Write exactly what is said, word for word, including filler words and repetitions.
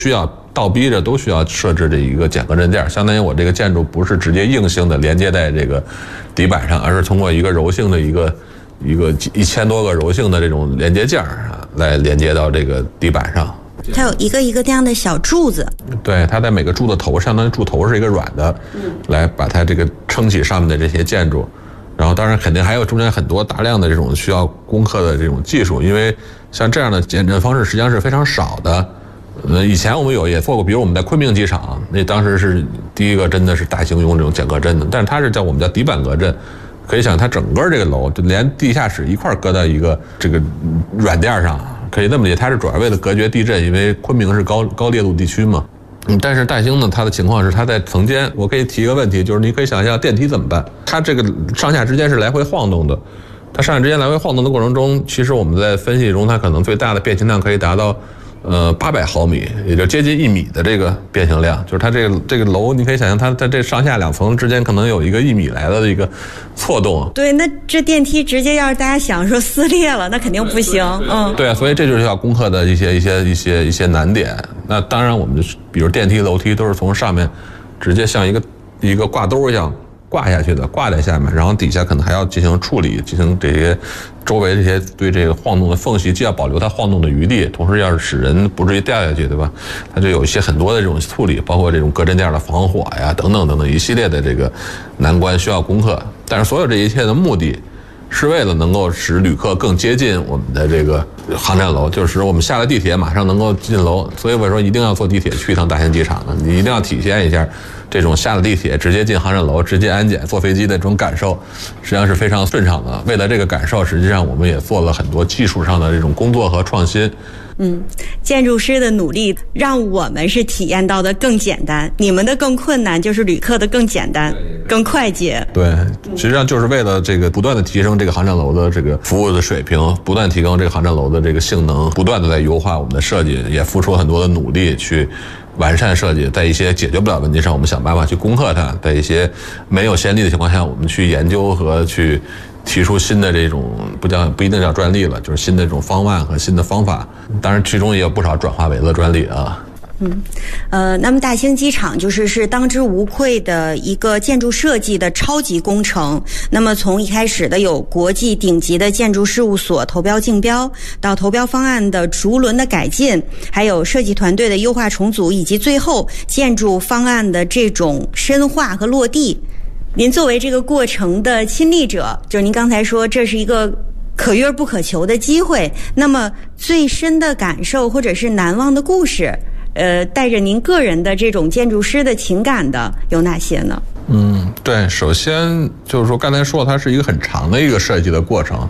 需要倒逼着都需要设置这一个减荷振垫，相当于我这个建筑不是直接硬性的连接在这个底板上，而是通过一个柔性的一个一个一千多个柔性的这种连接件啊，来连接到这个底板上。 它有一个一个这样的小柱子， 对，它在每个柱子头，相当于柱头是一个软的，来把它这个撑起上面的这些建筑。然后当然肯定还有中间很多大量的这种需要攻克的这种技术，因为像这样的减震方式实际上是非常少的。呃，以前我们有也做过，比如我们在昆明机场，那当时是第一个真的是大型用这种减隔震的，但是它是叫我们叫底板隔震，可以想它整个这个楼就连地下室一块搁到一个这个软垫上，可以这么理解，它是主要为了隔绝地震，因为昆明是高高烈度地区嘛。嗯，但是大兴呢，它的情况是它在层间，我可以提一个问题，就是你可以想象电梯怎么办？它这个上下之间是来回晃动的，它上下之间来回晃动的过程中，其实我们在分析中，它可能最大的变形量可以达到呃八百毫米，也就接近一米的这个变形量，就是它这个这个楼，你可以想象它在这上下两层之间可能有一个一米来的一个错动。 对，那这电梯直接要是大家想说撕裂了，那肯定不行。嗯， 对啊，所以这就是要攻克的一些一些一些一些难点。那当然，我们比如电梯、楼梯都是从上面直接像一个一个挂兜一样挂下去的，挂在下面，然后底下可能还要进行处理，进行这些周围这些对这个晃动的缝隙，既要保留它晃动的余地，同时要是使人不至于掉下去，对吧？它就有一些很多的这种处理，包括这种隔震垫的防火呀，等等等等一系列的这个难关需要攻克。但是所有这一切的目的，是为了能够使旅客更接近我们的这个航站楼，就是使我们下了地铁马上能够进楼。所以我说一定要坐地铁去一趟大兴机场的，你一定要体现一下这种下了地铁直接进航站楼、直接安检、坐飞机的这种感受，实际上是非常顺畅的。为了这个感受，实际上我们也做了很多技术上的这种工作和创新。 嗯，建筑师的努力让我们是体验到的更简单，你们的更困难，就是旅客的更简单、更快捷。 对，实际上就是为了这个不断的提升这个航站楼的这个服务的水平，不断提高这个航站楼的这个性能，不断的在优化我们的设计，也付出很多的努力去完善设计。在一些解决不了问题上，我们想办法去攻克它；在一些没有先例的情况下，我们去研究和去提出新的这种不叫不一定叫专利了，就是新的这种方案和新的方法。当然，其中也有不少转化为了专利啊。 嗯，呃，那么大兴机场就是是当之无愧的一个建筑设计的超级工程。那么从一开始的有国际顶级的建筑事务所投标竞标，到投标方案的逐轮的改进，还有设计团队的优化重组，以及最后建筑方案的这种深化和落地。您作为这个过程的亲历者，就是您刚才说这是一个可遇而不可求的机会，那么最深的感受或者是难忘的故事，呃，带着您个人的这种建筑师的情感的有哪些呢？ 嗯，对，首先就是说刚才说它是一个很长的一个设计的过程，